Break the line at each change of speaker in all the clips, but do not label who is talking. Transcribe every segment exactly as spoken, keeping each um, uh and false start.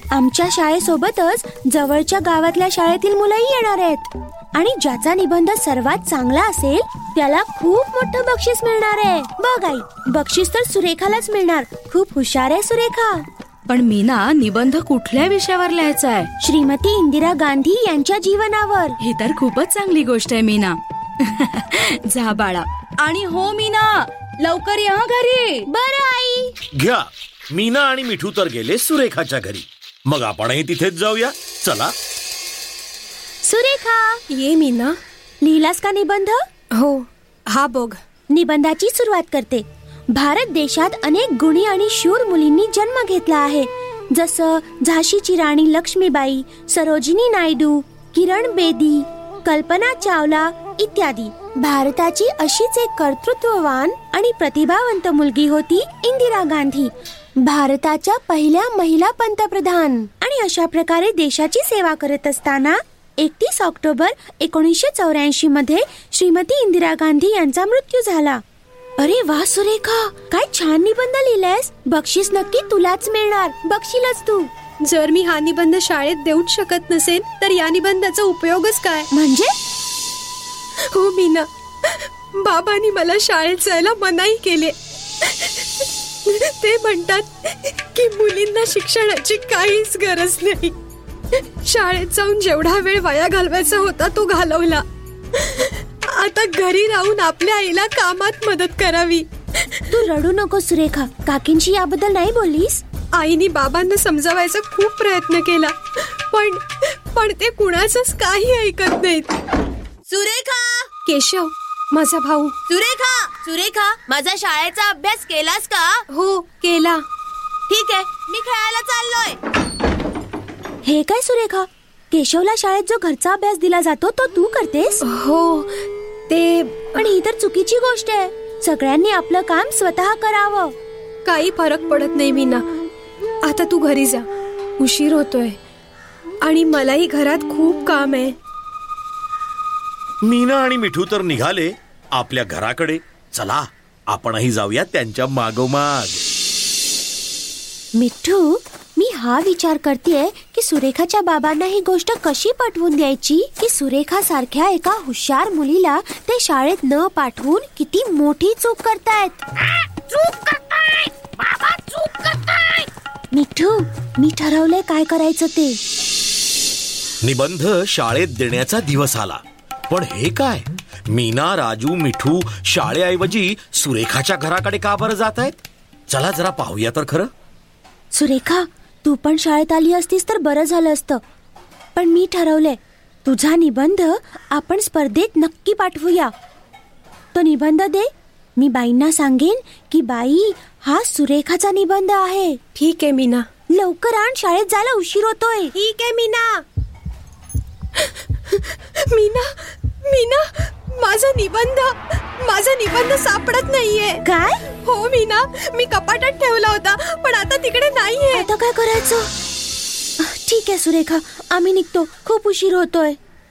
आमच्या शाळेसोबतच जवळच्या गावातल्या शाळेतील मुलंही येणार आहेत. आणि ज्याचा निबंध सर्वात चांगला असेल त्याला खूप मोठं बक्षीस मिळणार आहे. बघ आई, बक्षीस तर सुरेखालाच मिळणार. खूप हुशार आहे सुरेखा.
पण मीना, निबंध कुठल्या विषयावर लिहायचा आहे?
श्रीमती इंदिरा गांधी यांच्या जीवनावर.
ही तर खूपच चांगली गोष्ट आहे मीना. जा बाळा. आणि हो मीना, लवकर या घरी.
बरं आई.
घ्या. मीना आणि मिठू तर गेले सुरेखाच्या घरी. मग आपणही तिथेच जाऊया. चला.
सुरेखा,
ये मीना.
लिहिलास का निबंध?
हो, हा बघ.
निबंधाची सुरुवात करते. भारत देशात अनेक गुणी आणि शूर मुलींनी जन्म घेतला आहे, जसं झाशीची राणी लक्ष्मीबाई, सरोजिनी नायडू, किरण बेदी, कल्पना चावला इत्यादी. भारताची अशीच एक कर्तृत्ववान आणि प्रतिभावंत मुलगी होती इंदिरा गांधी, भारताच्या पहिल्या महिला पंतप्रधान. आणि अशा प्रकारे देशाची सेवा करत असताना एकतीस ऑक्टोबर एकोणीसशे चौऱ्याऐंशी मध्ये श्रीमती इंदिरा गांधी यांचा मृत्यू झाला. अरे वा सुरेखा, काय छान निबंध लिहिलायस. बक्षीस नक्की तुलाच मिळणार. बक्षीलच तू.
जर मी हा निबंध शाळेत देऊच शकत नसेल तर या निबंधाचा उपयोगच काय?
म्हणजे?
हो मीना, बाबांनी मला शाळेत जायला मनाई केली. ते म्हणतात की मुलींना शिक्षणाची काहीच गरज नाही. शाळेत जाऊन जेवढा वेळ वाया घालवायचा होता तो घालवला. आता घरी राहून आपल्या आईला कामात मदत करावी.
तू रडू नको सुरेखा. काकींशी याबद्दल नाही बोललीस?
आईनी बाबांना समजावायचा खूप प्रयत्न केला, पण पण ते कुणाचंच काही ऐकत नाहीत.
सुरेखा.
केशव, माझा भाऊ.
सुरेखा, सुरेखा, माझा शाळेचा अभ्यास केलास का?
हो, केला.
ठीक आहे, मी खेळायला चाललोय.
हे काय सुरेखा, केशवला शाळेत जो घरचा अभ्यास दिला जातो तो तू करतेस?
हो, ते.
पण ही तर चुकीची गोष्ट आहे. सगळ्यांनी आपलं काम स्वतः करावं.
काही फरक पडत नाही मीना. आता तू घरी जा, उशीर होतोय आणि मलाही घरात खूप काम आहे.
मीना आणि मिठू तर निघाले आपल्या घराकडे. चला, आपणही जाऊया त्यांच्या मागोमाग.
मिठू, मी हा विचार करतेय की सुरेखाच्या बाबांना ही गोष्ट कशी पटवून द्यायची की सुरेखा सारख्या एका हुशार मुलीला ते शाळेत न पाठवून किती मोठी चूक करतायत.
चूक करताय बाबा, चूक करताय.
मिठू, मी ठरवलंय काय करायचं ते.
निबंध शाळेत देण्याचा दिवस आला. पण हे काय, मीना, राजू, मिठू शाळेऐवजी सुरेखाच्या घराकडे का बरं जात आहेत? चला जरा पाहूया तर खरं.
सुरेखा, तू पण शाळेत आली असतीस तर बरं झालं असतं. पण मी ठरवलंय, तुझा निबंध आपण स्पर्धेत नक्की पाठवूया. तो निबंध दे. मी बाईंना सांगेन की बाई, हा सुरेखाचा निबंध आहे.
ठीक आहे मीना.
लवकर आण, शाळेत जायला उशीर होतोय.
ठीक आहे मीना. मीना, मीना, माझा निबंध माझा निबंध सापडत नाहीये.
काय?
हो मीना, मी कपाटात ठेवला होता पण आता तिकडे नाहीये.
आता काय करायचं? ठीक आहे सुरेखा, आम्ही निघतो. खूप उशीर होतोय.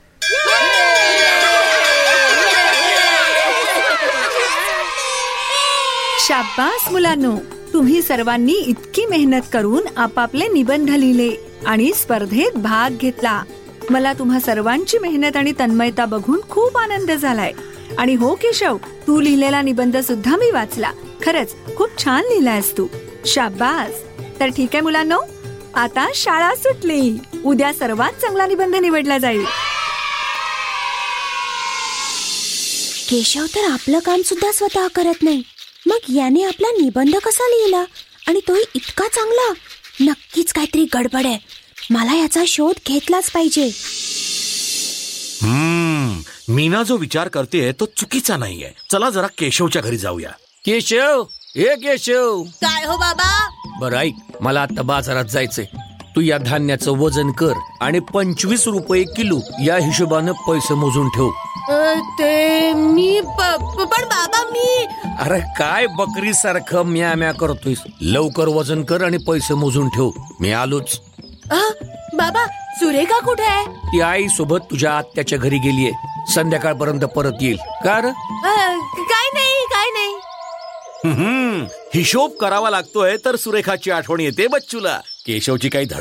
शाब्बास मुलांनो, तुम्ही सर्वांनी इतकी मेहनत करून आपापले निबंध लिहिले आणि स्पर्धेत भाग घेतला. मला तुम्हा सर्वांची मेहनत आणि तन्मयता बघून खूप आनंद झालाय. आणि हो केशव, तू लिहिलेला निबंध सुद्धा मी वाचला. खरंच खूप छान लिहिलायस तू. शाब्बास. तर ठीक आहे मुलांनो, आता शाळा सुटली. उद्या सर्वात चांगला निबंध निवडला जाईल.
केशव तर आपलं काम सुद्धा स्वतः करत नाही, मग याने आपला निबंध कसा लिहिला आणि तोही इतका चांगला? नक्कीच काहीतरी गडबड आहे. मला याचा शोध घेतलाच पाहिजे.
हम्म मीना जो विचार करते तो चुकीचा नाहीये. चला जरा केशवच्या घरी जाऊया.
केशव, हे केशव.
काय हो बाबा?
बरं ऐक, मला आता बाजारात जायचंय. तू या धान्याचं वजन कर आणि पंचवीस रुपये किलो या हिशोबानं पैसे मोजून ठेव.
ते मी पण बाबा मी.
अरे काय बकरी सारखं म्या म्या करतोय. लवकर वजन कर आणि पैसे मोजून ठेव. मी आलोच.
बाबा, सुरेखा कुठे आहे?
ती आई सोबत तुझ्या आत्याच्या घरी गेलीये. संध्याकाळपर्यंत परत येईल. का रे?
काय नाही, काय नाही.
हम्म हिशोब करावा लागतोय तर सुरेखाची आठवण येते बच्चूला. केशवची काही धड